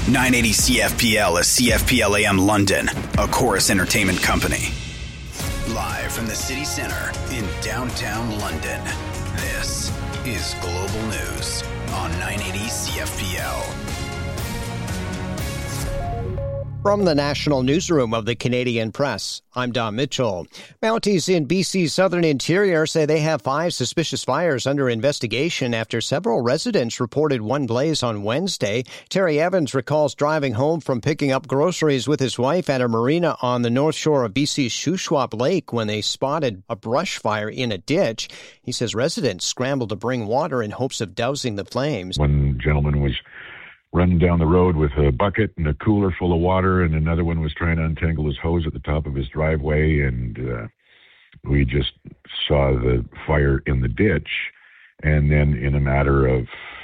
980 CFPL is CFPL AM London, a Chorus Entertainment company. Live from the city centre in downtown London, this is Global News on 980 CFPL. From the National Newsroom of the Canadian Press, I'm Don Mitchell. Mounties in BC's southern interior say they have 5 suspicious fires under investigation after several residents reported one blaze on Wednesday. Terry Evans recalls driving home from picking up groceries with his wife at a marina on the north shore of BC's Shuswap Lake when they spotted a brush fire in a ditch. He says residents scrambled to bring water in hopes of dousing the flames. One gentleman was running down the road with a bucket and a cooler full of water, and another one was trying to untangle his hose at the top of his driveway, and we just saw the fire in the ditch, and then in a matter of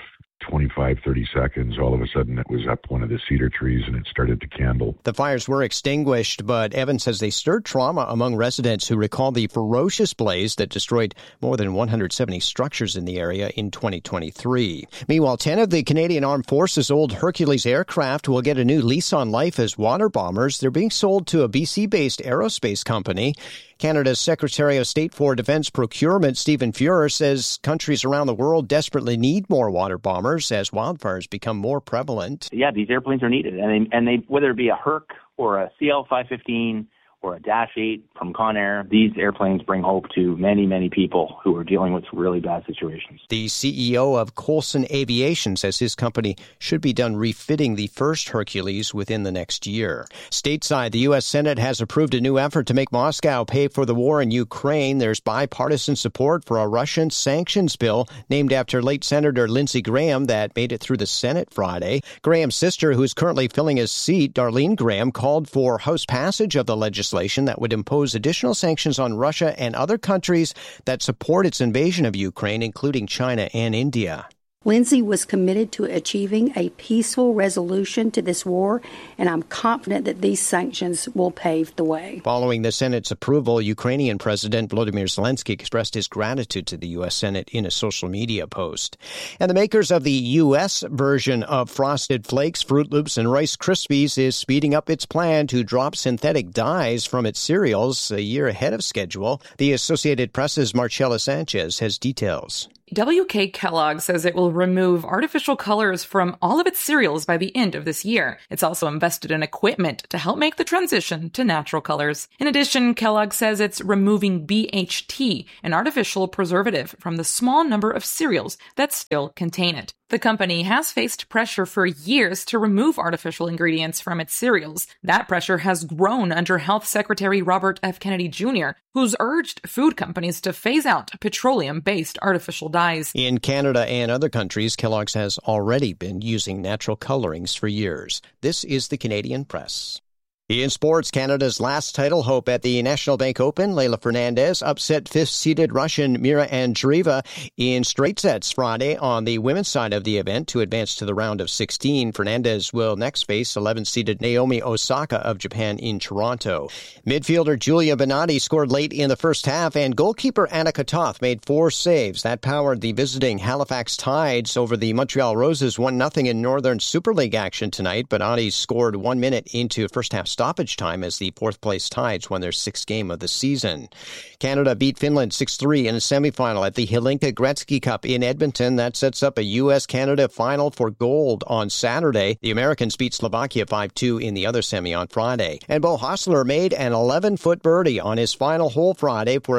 25, 30 seconds, all of a sudden it was up one of the cedar trees and it started to candle. The fires were extinguished, but Evans says they stirred trauma among residents who recall the ferocious blaze that destroyed more than 170 structures in the area in 2023. Meanwhile, 10 of the Canadian Armed Forces' old Hercules aircraft will get a new lease on life as water bombers. They're being sold to a BC-based aerospace company. Canada's Secretary of State for Defense Procurement, Stephen Fuhrer, says countries around the world desperately need more water bombers as wildfires become more prevalent. Yeah, these airplanes are needed, and they whether it be a Herc or a CL-515 or a Dash 8 from Conair, these airplanes bring hope to many, many people who are dealing with really bad situations. The CEO of Colson Aviation says his company should be done refitting the first Hercules within the next year. Stateside, the U.S. Senate has approved a new effort to make Moscow pay for the war in Ukraine. There's bipartisan support for a Russian sanctions bill named after late Senator Lindsey Graham that made it through the Senate Friday. Graham's sister, who is currently filling his seat, Darlene Graham, called for House passage of the legislation that would impose additional sanctions on Russia and other countries that support its invasion of Ukraine, including China and India. Lindsey was committed to achieving a peaceful resolution to this war, and I'm confident that these sanctions will pave the way. Following the Senate's approval, Ukrainian President Volodymyr Zelensky expressed his gratitude to the U.S. Senate in a social media post. And the makers of the U.S. version of Frosted Flakes, Fruit Loops, and Rice Krispies is speeding up its plan to drop synthetic dyes from its cereals a year ahead of schedule. The Associated Press's Marcella Sanchez has details. WK Kellogg says it will remove artificial colors from all of its cereals by the end of this year. It's also invested in equipment to help make the transition to natural colors. In addition, Kellogg says it's removing BHT, an artificial preservative, from the small number of cereals that still contain it. The company has faced pressure for years to remove artificial ingredients from its cereals. That pressure has grown under Health Secretary Robert F. Kennedy Jr., who's urged food companies to phase out petroleum-based artificial dyes. In Canada and other countries, Kellogg's has already been using natural colorings for years. This is the Canadian Press. In sports, Canada's last title hope at the National Bank Open, Leylah Fernandez, upset 5th-seeded Russian Mira Andreeva in straight sets Friday on the women's side of the event to advance to the round of 16. Fernandez will next face 11th-seeded Naomi Osaka of Japan in Toronto. Midfielder Julia Benatti scored late in the first half, and goalkeeper Annika Toth made 4 saves. That powered the visiting Halifax Tides over the Montreal Roses 1-0 in Northern Super League action tonight. Benatti scored 1 minute into first-half stoppage time as the fourth-place Tides won their 6th game of the season. Canada beat Finland 6-3 in a semifinal at the Hlinka Gretzky Cup in Edmonton. That sets up a U.S.-Canada final for gold on Saturday. The Americans beat Slovakia 5-2 in the other semi on Friday. And Bo Hostler made an 11-foot birdie on his final hole Friday for a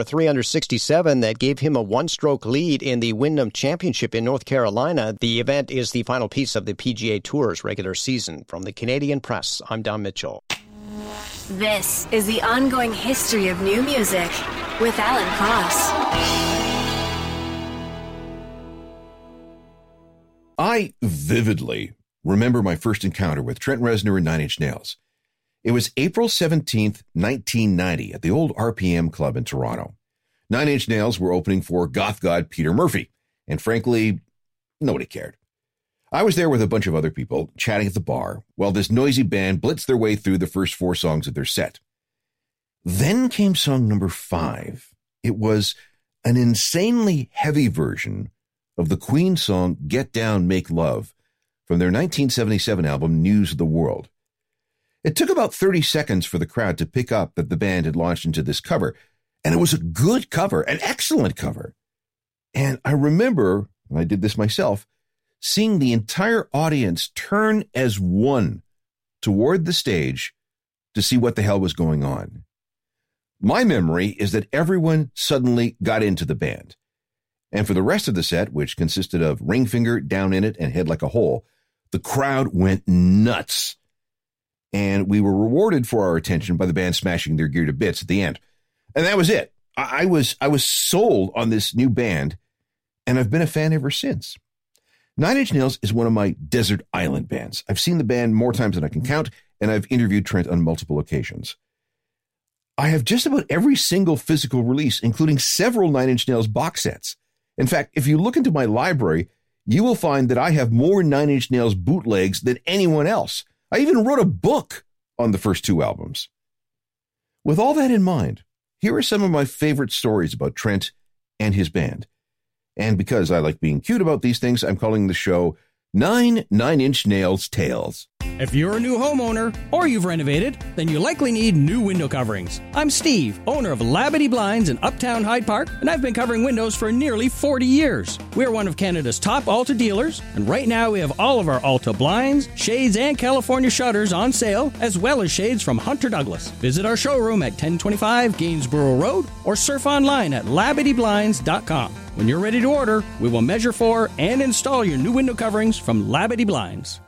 367 that gave him a one-stroke lead in the Wyndham Championship in North Carolina. The event is the final piece of the PGA Tour's regular season. From the Canadian Press, I'm Don Mitchell. This is the ongoing history of new music with Alan Cross. I vividly remember my first encounter with Trent Reznor and Nine Inch Nails. It was April 17th, 1990 at the old RPM Club in Toronto. Nine Inch Nails were opening for goth god Peter Murphy, and frankly, nobody cared. I was there with a bunch of other people chatting at the bar while this noisy band blitzed their way through the first 4 songs of their set. Then came song number 5. It was an insanely heavy version of the Queen song Get Down, Make Love from their 1977 album News of the World. It took about 30 seconds for the crowd to pick up that the band had launched into this cover, and it was a good cover, an excellent cover. And I remember, and I did this myself, seeing the entire audience turn as one toward the stage to see what the hell was going on. My memory is that everyone suddenly got into the band. And for the rest of the set, which consisted of Ring Finger, Down in It, and Head Like a Hole, the crowd went nuts. And we were rewarded for our attention by the band smashing their gear to bits at the end. And that was it. I was sold on this new band, and I've been a fan ever since. Nine Inch Nails is one of my desert island bands. I've seen the band more times than I can count, and I've interviewed Trent on multiple occasions. I have just about every single physical release, including several Nine Inch Nails box sets. In fact, if you look into my library, you will find that I have more Nine Inch Nails bootlegs than anyone else. I even wrote a book on the first two albums. With all that in mind, here are some of my favorite stories about Trent and his band. And because I like being cute about these things, I'm calling the show 9 Inch Nails Tales. If you're a new homeowner or you've renovated, then you likely need new window coverings. I'm Steve, owner of Labadee Blinds in Uptown Hyde Park, and I've been covering windows for nearly 40 years. We're one of Canada's top Alta dealers, and right now we have all of our Alta blinds, shades, and California shutters on sale, as well as shades from Hunter Douglas. Visit our showroom at 1025 Gainsborough Road or surf online at LabadeeBlinds.com. When you're ready to order, we will measure for and install your new window coverings from Labadee Blinds.